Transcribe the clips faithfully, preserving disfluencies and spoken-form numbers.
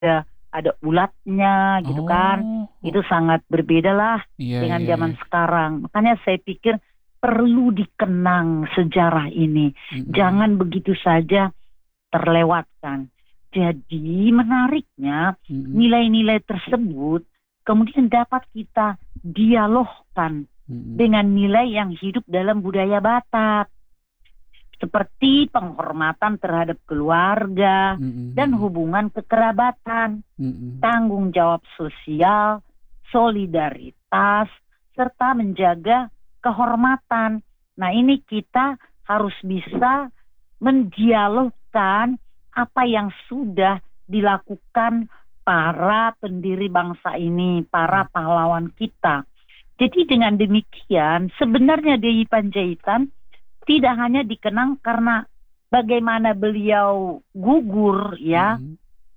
ada ada ulatnya gitu kan. Oh, Itu sangat berbeda lah iya dengan iya zaman iya. sekarang. Makanya saya pikir perlu dikenang sejarah ini. Mm-mm. Jangan begitu saja terlewatkan. Jadi menariknya Mm-mm. nilai-nilai tersebut kemudian dapat kita dialogkan Mm-mm. dengan nilai yang hidup dalam budaya Batak. Seperti penghormatan terhadap keluarga dan Mm-mm. hubungan kekerabatan, Mm-mm. tanggung jawab sosial, solidaritas, serta menjaga kehormatan. Nah, ini kita harus bisa mendialogkan apa yang sudah dilakukan para pendiri bangsa ini, para pahlawan kita. Jadi dengan demikian, sebenarnya D I Panjaitan tidak hanya dikenang karena bagaimana beliau gugur ya, Mm-mm.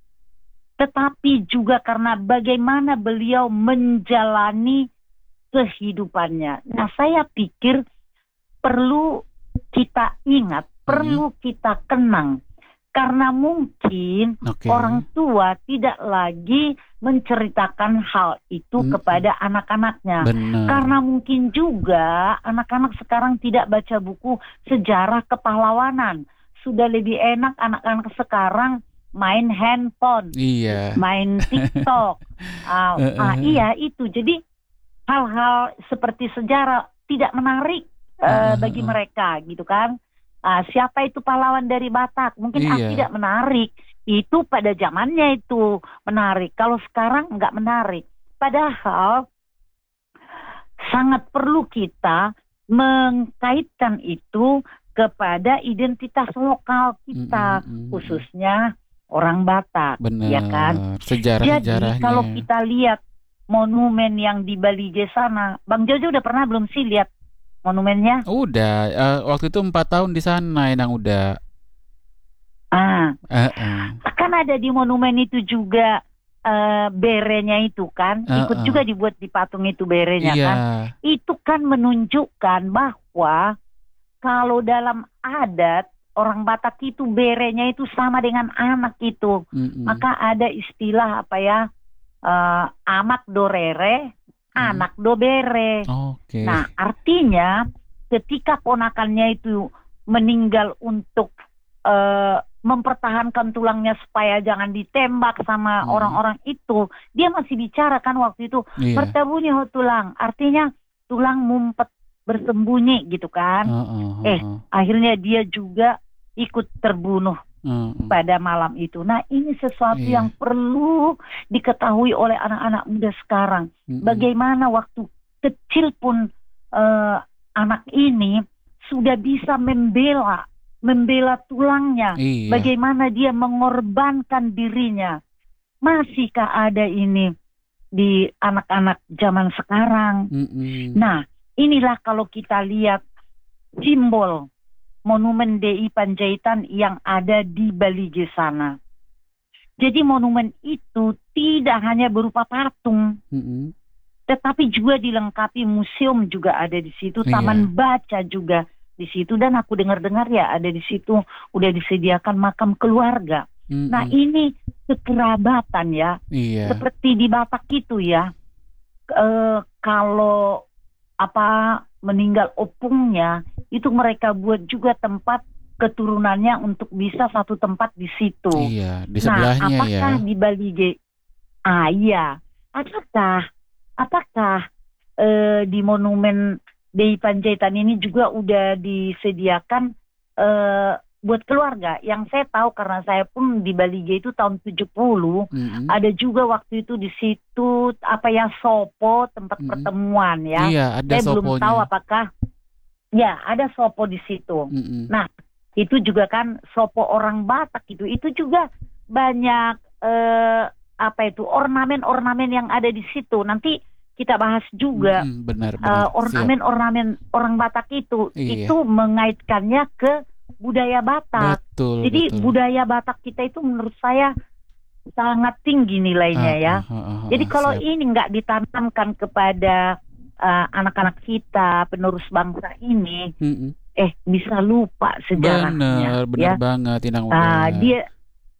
tetapi juga karena bagaimana beliau menjalani kehidupannya. Nah, saya pikir perlu kita ingat, Mm-mm. perlu kita kenang. Karena mungkin Oke. orang tua tidak lagi menceritakan hal itu Mm-mm. kepada anak-anaknya. Benar. Karena mungkin juga anak-anak sekarang tidak baca buku sejarah kepahlawanan. Sudah lebih enak anak-anak sekarang main handphone, Iya. main TikTok. Ah, Eh, ah, eh, iya itu. Jadi hal-hal seperti sejarah tidak menarik eh, eh, eh, bagi eh. mereka gitu kan. Ah, siapa itu pahlawan dari Batak? Mungkin ah, Iya. tidak menarik. Itu pada zamannya itu menarik. Kalau sekarang nggak menarik. Padahal sangat perlu kita mengkaitkan itu kepada identitas lokal kita, Mm-mm. khususnya orang Batak, ya kan? Benar. Jadi Sejarah-sejarahnya. kalau kita lihat monumen yang di Bali sana, Bang Jojo udah pernah belum sih lihat monumennya? Udah, eh, waktu itu empat tahun di sana, Inang udah. Ah, Eh, eh. kan ada di monumen itu juga eh, berenya itu kan, Eh, ikut eh. juga dibuat di patung itu berenya Iya. kan. Itu kan menunjukkan bahwa kalau dalam adat orang Batak itu berenya itu sama dengan anak itu. Mm-mm. Maka ada istilah apa ya, eh, amak do rere, Mm. anak do bere. Oke. Nah, artinya ketika ponakannya itu meninggal untuk eh, mempertahankan tulangnya supaya jangan ditembak sama Mm. orang-orang itu, dia masih bicara kan waktu itu, Iya. bertabunyi ho tulang, artinya tulang mumpet bersembunyi gitu kan. Eh, eh, eh, Eh, eh. akhirnya dia juga ikut terbunuh Eh, eh. pada malam itu. Nah, ini sesuatu Iya. yang perlu diketahui oleh anak-anak muda sekarang. Mm-mm. Bagaimana waktu kecil pun eh, anak ini sudah bisa membela, membela tulangnya. Iya. Bagaimana dia mengorbankan dirinya. Masihkah ada ini di anak-anak zaman sekarang? Mm-mm. Nah, inilah kalau kita lihat simbol monumen D I Panjaitan yang ada di Bali sana. Jadi monumen itu tidak hanya berupa patung, Mm-mm. tetapi juga dilengkapi museum juga ada di situ, Iya. taman baca juga di situ, dan aku dengar-dengar ya ada di situ udah disediakan makam keluarga. Mm-mm. Nah, ini kekerabatan ya, Iya. seperti di Batak itu ya. Eh, kalau apa meninggal opungnya itu mereka buat juga tempat keturunannya untuk bisa satu tempat di situ. Iya, di Nah, sebelahnya ya. apakah di Bali G? Ah iya, apakah apakah eh, di monumen D I Panjaitan ini juga udah disediakan eh, buat keluarga? Yang saya tahu karena saya pun di Bali G itu tahun tujuh puluh, Mm-mm. ada juga waktu itu di situ apa ya, sopo, tempat Mm-mm. pertemuan ya. Iya, ada Saya belum soponya. tahu apakah ya ada sopo di situ. Mm-mm. Nah, itu juga kan sopo orang Batak itu. Itu juga banyak eh, apa itu ornamen-ornamen yang ada di situ. Nanti kita bahas juga Mm-mm, benar eh, benar. Siap. ornamen-ornamen orang Batak itu. Iya. Itu mengaitkannya ke budaya Batak. Betul, Jadi betul. budaya Batak kita itu menurut saya sangat tinggi nilainya Ah, ya. ah, ah, ah, Jadi ah, kalau siap. ini nggak ditanamkan kepada uh, anak-anak kita, penerus bangsa ini, Mm-mm. eh bisa lupa sejarahnya. Bener, bener ya. banget, Inang Ah, udah. dia,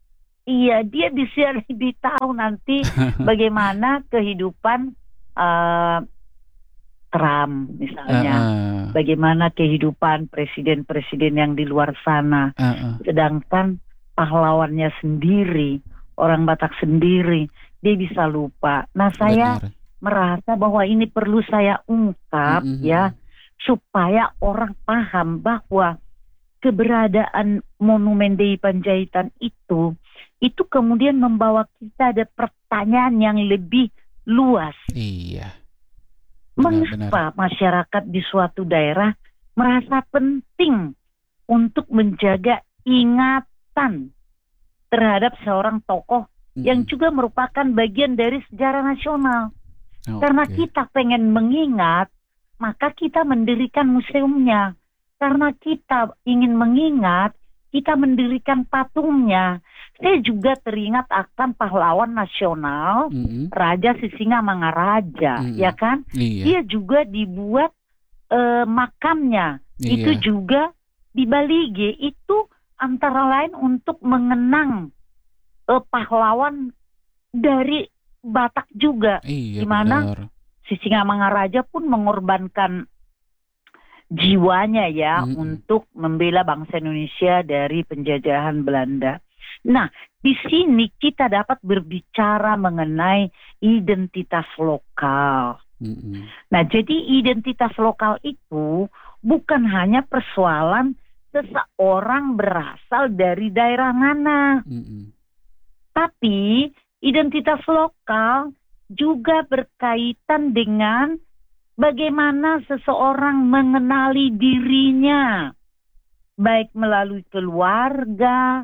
iya dia bisa lebih tahu nanti bagaimana kehidupan uh, Trump misalnya, Uh-uh. bagaimana kehidupan presiden-presiden yang di luar sana. Uh-uh. Sedangkan pahlawannya sendiri, orang Batak sendiri, dia bisa lupa. Nah saya Benar. merasa bahwa ini perlu saya ungkap Mm-mm. ya, supaya orang paham bahwa keberadaan Monumen D I Panjaitan itu, itu kemudian membawa kita ada pertanyaan yang lebih luas. Iya. Mengapa masyarakat di suatu daerah merasa penting untuk menjaga ingatan terhadap seorang tokoh mm-hmm. yang juga merupakan bagian dari sejarah nasional. Okay. Karena kita pengen mengingat, maka kita mendirikan museumnya. Karena kita ingin mengingat, kita mendirikan patungnya. Saya juga teringat akan pahlawan nasional, mm-hmm. Raja Sisingamangaraja, mm-hmm. ya kan? Iya. Dia juga dibuat uh, makamnya. Iya. Itu juga di Balige. Itu antara lain untuk mengenang uh, pahlawan dari Batak juga. Iya, di mana Sisingamangaraja pun mengorbankan jiwanya ya mm-hmm. untuk membela bangsa Indonesia dari penjajahan Belanda. Nah, di sini kita dapat berbicara mengenai identitas lokal. Mm-hmm. Nah, jadi identitas lokal itu bukan hanya persoalan seseorang berasal dari daerah mana. Mm-hmm. Tapi identitas lokal juga berkaitan dengan bagaimana seseorang mengenali dirinya, baik melalui keluarga,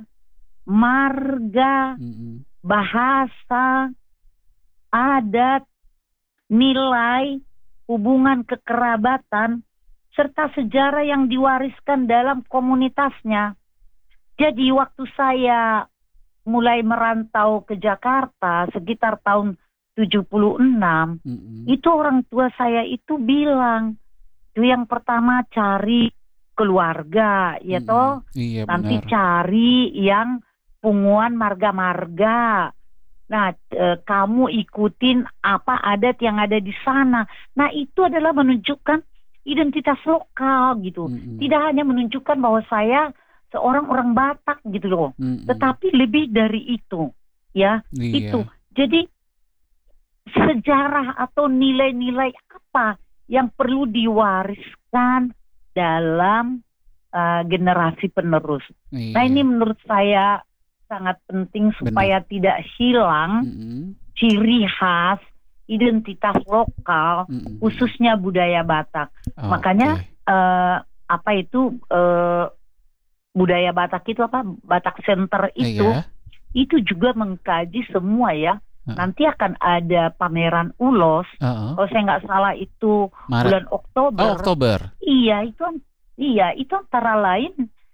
marga, mm-hmm. bahasa, adat, nilai, hubungan kekerabatan, serta sejarah yang diwariskan dalam komunitasnya. Jadi waktu saya mulai merantau ke Jakarta sekitar tahun tujuh puluh enam, mm-hmm. itu orang tua saya itu bilang, itu yang pertama cari keluarga, ya mm-hmm. toh, iya, nanti benar. cari yang punguan marga-marga. Nah, e, kamu ikutin apa adat yang ada di sana. Nah, itu adalah menunjukkan identitas lokal gitu. Mm-hmm. Tidak hanya menunjukkan bahwa saya seorang orang Batak gitu loh, mm-hmm. tetapi lebih dari itu, ya, iya. itu. Jadi sejarah atau nilai-nilai apa yang perlu diwariskan dalam uh, generasi penerus. Iya. Nah ini menurut saya sangat penting supaya Benar. tidak hilang mm-hmm. ciri khas identitas lokal, mm-hmm. khususnya budaya Batak. Oh, Makanya okay. uh, apa itu uh, budaya Batak itu apa? Batak Center itu iya. itu juga mengkaji semua ya. Nanti akan ada pameran ulos. Uh-uh. Kalau saya nggak salah itu Maret. bulan Oktober. Oh, Oktober. Iya, itu iya itu antara lain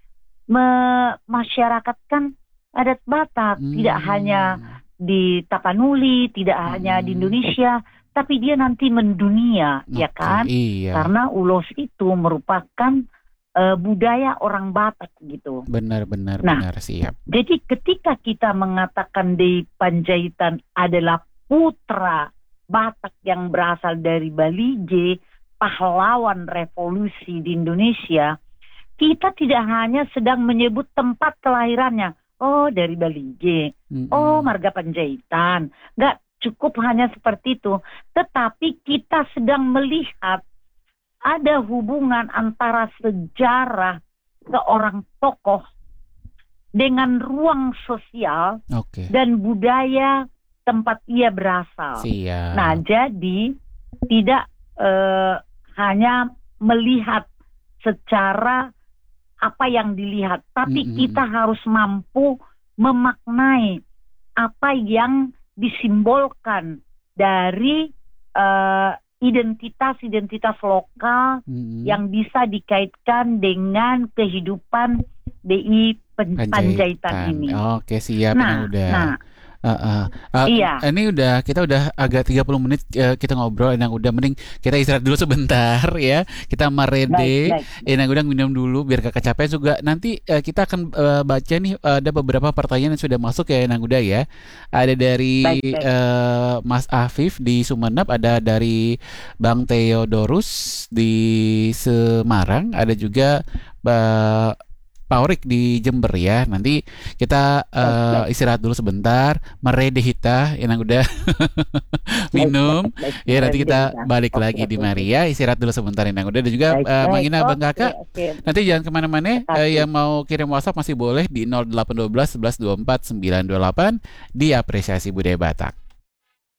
memasyarakatkan adat Batak, hmm. tidak hanya di Tapanuli, tidak hmm. hanya di Indonesia, tapi dia nanti mendunia, okay, ya kan? Iya. Karena ulos itu merupakan Uh, budaya orang Batak gitu. Benar-benar nah, benar siap. Jadi ketika kita mengatakan D I Panjaitan adalah putra Batak yang berasal dari Balige, pahlawan revolusi di Indonesia, kita tidak hanya sedang menyebut tempat kelahirannya. Oh, dari Balige. Mm-hmm. Oh, marga Panjaitan. Nggak cukup hanya seperti itu. Tetapi kita sedang melihat ada hubungan antara sejarah seorang tokoh dengan ruang sosial okay. dan budaya tempat ia berasal. Siap. Nah, jadi tidak eh, hanya melihat secara apa yang dilihat, tapi mm-hmm. kita harus mampu memaknai apa yang disimbolkan dari eh, identitas-identitas lokal hmm. yang bisa dikaitkan dengan kehidupan D I Panjaitan, Panjaitan ini. Oke, siap. Nah, udah. nah Uh, uh. Uh, Iya. ini udah kita udah agak tiga puluh menit uh, kita ngobrol. Yang udah mending kita istirahat dulu sebentar ya. Kita marede. Baik, baik. Yang udah minum dulu biar gak kecapean juga. Nanti uh, kita akan uh, baca nih uh, ada beberapa pertanyaan yang sudah masuk ya Nang Uda ya. Ada dari Baik, baik. uh, Mas Afif di Sumenep, ada dari Bang Theodorus di Semarang, ada juga Mbak Paurik di Jember ya. Nanti kita Baik, uh, baik. istirahat dulu sebentar, merede hita, yang udah Baik, minum. baik, baik. Ya nanti kita Baik, balik oke, lagi oke, di oke. Maria, istirahat dulu sebentar yang udah. Dan juga Baik, uh, Mang baik. Ina, Bang Oke, Kakak, oke. nanti jangan kemana-mana. Terima Uh, kasih. yang mau kirim WhatsApp masih boleh di nol delapan satu dua sebelas dua empat sembilan dua delapan di Apresiasi Budaya Batak.